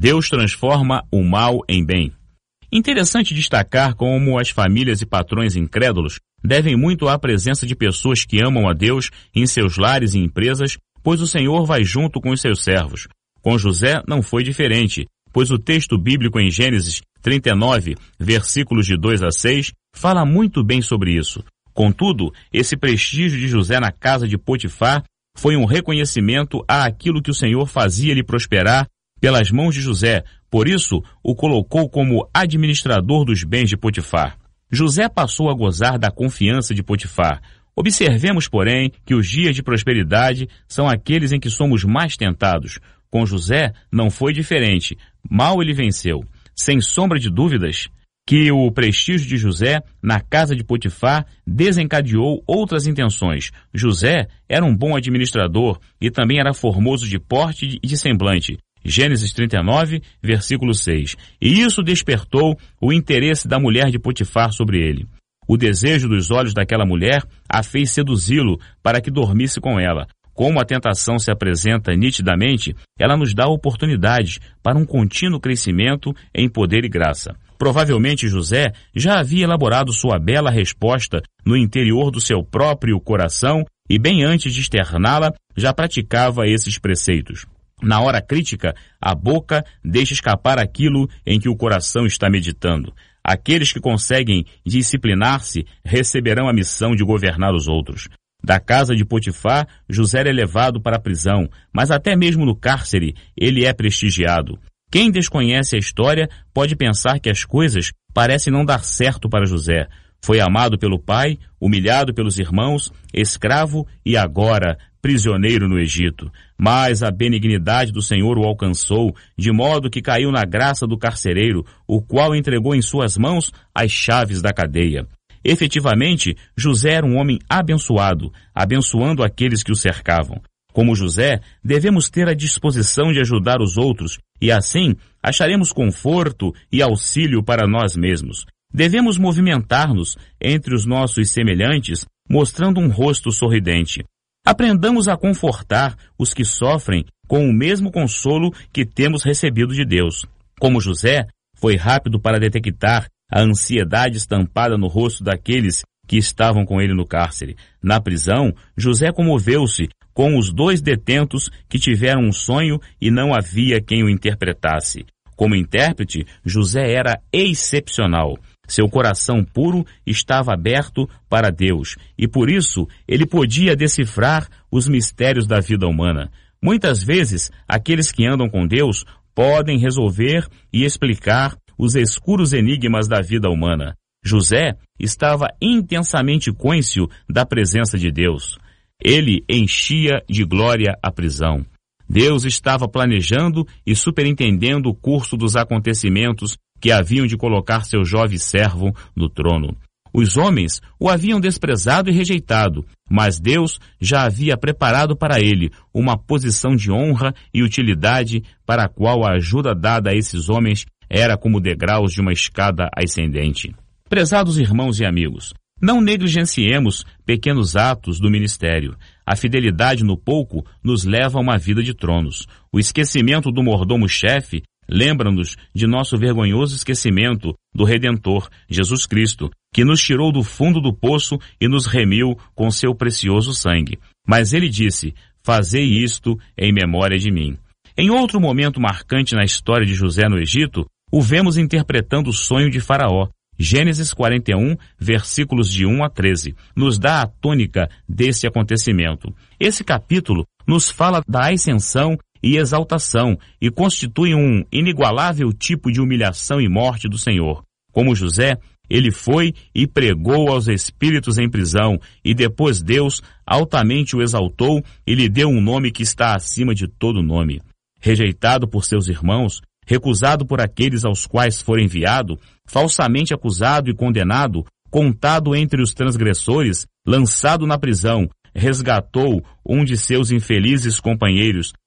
Deus transforma o mal em bem. Interessante destacar como as famílias e patrões incrédulos devem muito à presença de pessoas que amam a Deus em seus lares e empresas, pois o Senhor vai junto com os seus servos. Com José não foi diferente, pois o texto bíblico em Gênesis 39, versículos de 2 a 6, fala muito bem sobre isso. Contudo, esse prestígio de José na casa de Potifar foi um reconhecimento àquilo que o Senhor fazia lhe prosperar pelas mãos de José, por isso o colocou como administrador dos bens de Potifar. José passou a gozar da confiança de Potifar. Observemos, porém, que os dias de prosperidade são aqueles em que somos mais tentados. Com José não foi diferente. Mal ele venceu. Sem sombra de dúvidas que o prestígio de José na casa de Potifar desencadeou outras intenções. José era um bom administrador e também era formoso de porte e de semblante. Gênesis 39, versículo 6. E isso despertou o interesse da mulher de Potifar sobre ele. O desejo dos olhos daquela mulher a fez seduzi-lo para que dormisse com ela. Como a tentação se apresenta nitidamente, ela nos dá oportunidades para um contínuo crescimento em poder e graça. Provavelmente José já havia elaborado sua bela resposta no interior do seu próprio coração e bem antes de externá-la já praticava esses preceitos. Na hora crítica, a boca deixa escapar aquilo em que o coração está meditando. Aqueles que conseguem disciplinar-se receberão a missão de governar os outros. Da casa de Potifar, José é levado para a prisão, mas até mesmo no cárcere ele é prestigiado. Quem desconhece a história pode pensar que as coisas parecem não dar certo para José. Foi amado pelo pai, humilhado pelos irmãos, escravo e agora prisioneiro no Egito. Mas a benignidade do Senhor o alcançou, de modo que caiu na graça do carcereiro, o qual entregou em suas mãos as chaves da cadeia. Efetivamente, José era um homem abençoado, abençoando aqueles que o cercavam. Como José, devemos ter a disposição de ajudar os outros e assim acharemos conforto e auxílio para nós mesmos. Devemos movimentar-nos entre os nossos semelhantes, mostrando um rosto sorridente. Aprendamos a confortar os que sofrem com o mesmo consolo que temos recebido de Deus. Como José, foi rápido para detectar a ansiedade estampada no rosto daqueles que estavam com ele no cárcere. Na prisão, José comoveu-se com os 2 detentos que tiveram um sonho e não havia quem o interpretasse. Como intérprete, José era excepcional. Seu coração puro estava aberto para Deus e por isso ele podia decifrar os mistérios da vida humana. Muitas vezes, aqueles que andam com Deus podem resolver e explicar os escuros enigmas da vida humana. José estava intensamente cônscio da presença de Deus. Ele enchia de glória a prisão. Deus estava planejando e superintendendo o curso dos acontecimentos que haviam de colocar seu jovem servo no trono. Os homens o haviam desprezado e rejeitado, mas Deus já havia preparado para ele uma posição de honra e utilidade para a qual a ajuda dada a esses homens era como degraus de uma escada ascendente. Prezados irmãos e amigos, não negligenciemos pequenos atos do ministério. A fidelidade no pouco nos leva a uma vida de tronos. O esquecimento do mordomo-chefe lembra-nos de nosso vergonhoso esquecimento do Redentor, Jesus Cristo, que nos tirou do fundo do poço e nos remiu com seu precioso sangue. Mas ele disse, fazei isto em memória de mim. Em outro momento marcante na história de José no Egito, o vemos interpretando o sonho de Faraó. Gênesis 41, versículos de 1 a 13, nos dá a tônica desse acontecimento. Esse capítulo nos fala da ascensão e exaltação e constitui um inigualável tipo de humilhação e morte do Senhor. Como José, ele foi e pregou aos espíritos em prisão e depois Deus altamente o exaltou e lhe deu um nome que está acima de todo nome. Rejeitado por seus irmãos, recusado por aqueles aos quais for enviado, falsamente acusado e condenado, contado entre os transgressores, lançado na prisão, resgatou um de seus infelizes companheiros,